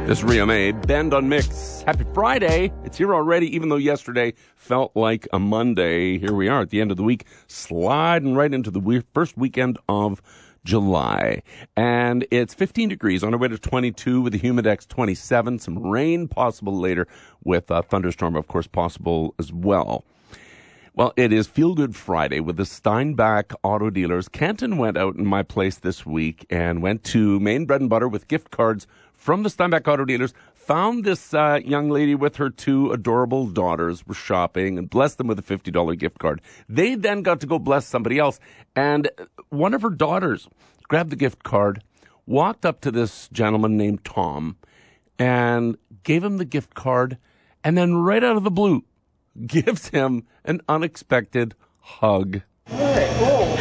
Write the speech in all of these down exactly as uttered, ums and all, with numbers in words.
This is Rio May, Bend on Mix. Happy Friday. It's here already, even though yesterday felt like a Monday. Here we are at the end of the week, sliding right into the we- first weekend of July. And it's fifteen degrees on our way to twenty-two with the Humidex twenty-seven. Some rain possible later with a thunderstorm, of course, possible as well. Well, it is Feel Good Friday with the Steinbach Auto Dealers. Kenton went out in my place this week and went to Maine Bread and Butter with gift cards from the Steinbach Auto Dealers. Found this uh, young lady with her two adorable daughters, were shopping, and blessed them with a fifty dollars gift card. They then got to go bless somebody else. And one of her daughters grabbed the gift card, walked up to this gentleman named Tom, and gave him the gift card, and then right out of the blue, gives him an unexpected hug. Hey, whoa.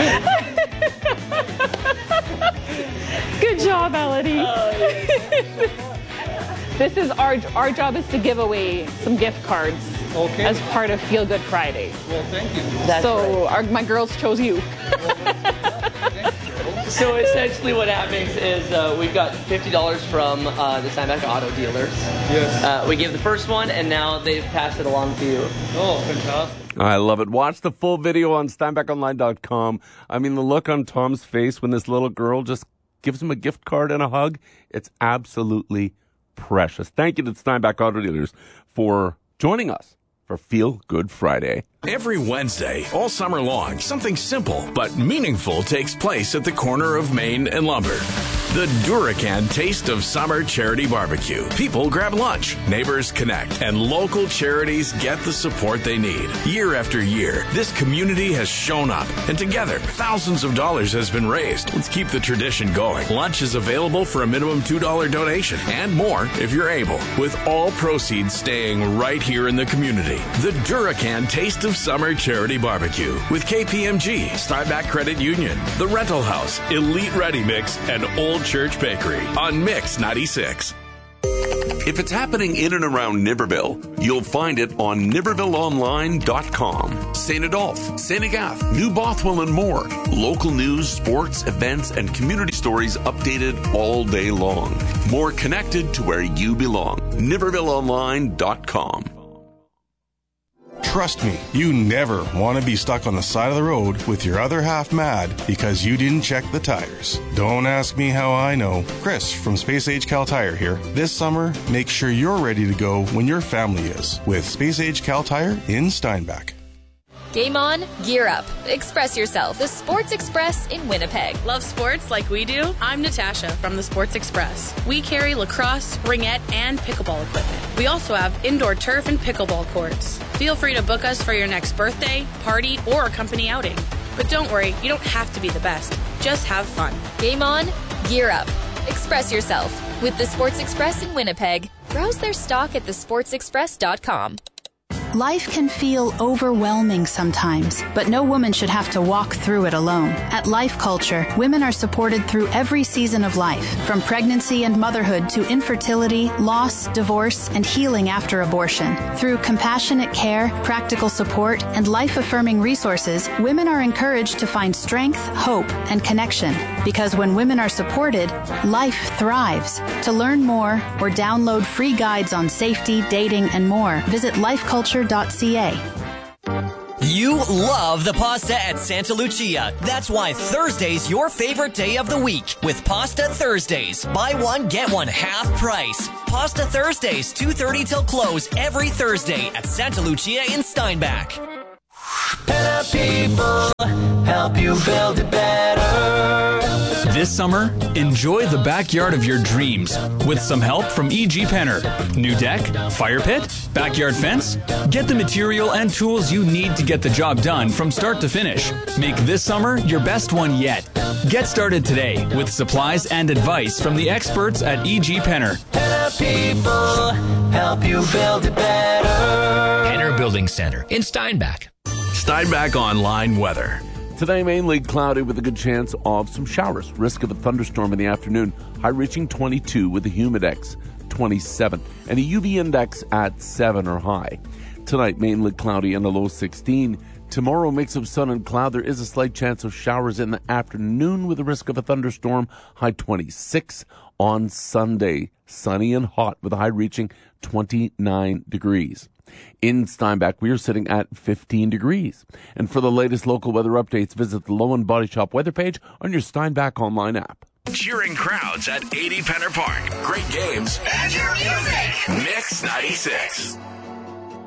Good job, Elodie. Uh, This is our our job is to give away some gift cards okay. as part of Feel Good Friday. Well, thank you. That's so right. our, my girls chose you. So essentially what happens is uh, we've got fifty dollars from uh, the Steinbach Auto Dealers. Yes. Uh, we gave the first one, and now they've passed it along to you. Oh, fantastic. I love it. Watch the full video on steinbach online dot com. I mean, the look on Tom's face when this little girl just gives him a gift card and a hug, it's absolutely precious. Thank you to Steinbach Auto Dealers for joining us for Feel Good Friday. Every Wednesday, all summer long, something simple but meaningful takes place at the corner of Main and Lumber. The Duracan Taste of Summer Charity Barbecue. People grab lunch, neighbors connect, and local charities get the support they need. Year after year, this community has shown up, and together, thousands of dollars has been raised. Let's keep the tradition going. Lunch is available for a minimum two dollars donation, and more if you're able, with all proceeds staying right here in the community. The Duracan Taste of Summer Charity Barbecue with K P M G, Steinbach Credit Union, The Rental House, Elite Ready Mix, and Old Church Bakery on Mix ninety-six. If it's happening in and around Niverville, you'll find it on niverville online dot com. Saint Adolphe, Saint Agathe, New Bothwell, and more. Local news, sports, events, and community stories updated all day long. More connected to where you belong. niverville online dot com. Trust me, you never want to be stuck on the side of the road with your other half mad because you didn't check the tires. Don't ask me how I know. Chris from Space Age Cal Tire here. This summer, make sure you're ready to go when your family is with Space Age Cal Tire in Steinbach. Game on, gear up. Express yourself. The Sports Express in Winnipeg. Love sports like we do? I'm Natasha from the Sports Express. We carry lacrosse, ringette, and pickleball equipment. We also have indoor turf and pickleball courts. Feel free to book us for your next birthday, party, or a company outing. But don't worry, you don't have to be the best. Just have fun. Game on, gear up. Express yourself with the Sports Express in Winnipeg. Browse their stock at the sports express dot com. Life can feel overwhelming sometimes, but no woman should have to walk through it alone. At Life Culture, women are supported through every season of life, from pregnancy and motherhood to infertility, loss, divorce, and healing after abortion. Through compassionate care, practical support, and life-affirming resources, women are encouraged to find strength, hope, and connection. Because when women are supported, life thrives. To learn more or download free guides on safety, dating, and more, visit life culture dot c a. You love the pasta at Santa Lucia. That's why Thursday's your favorite day of the week with Pasta Thursdays. Buy one, get one half price. Pasta Thursdays, two thirty till close every Thursday at Santa Lucia in Steinbach. Better people help you build it better. This summer, enjoy the backyard of your dreams with some help from E G Penner. New deck, fire pit, backyard fence? Get the material and tools you need to get the job done from start to finish. Make this summer your best one yet. Get started today with supplies and advice from the experts at E G Penner. Better people help you build it better. Penner Building Center in Steinbach. Steinbach Online weather. Today, mainly cloudy with a good chance of some showers. Risk of a thunderstorm in the afternoon. High reaching twenty-two with a humidex twenty-seven. And a U V index at seven or high. Tonight, mainly cloudy and a low sixteen. Tomorrow, mix of sun and cloud. There is a slight chance of showers in the afternoon with a risk of a thunderstorm. High twenty-six on Sunday. Sunny and hot with a high reaching twenty-nine degrees. In Steinbach, we are sitting at fifteen degrees. And for the latest local weather updates, visit the Lowen Body Shop weather page on your Steinbach online app. Cheering crowds at eighty Penner Park. Great games. And your music. Mix ninety-six.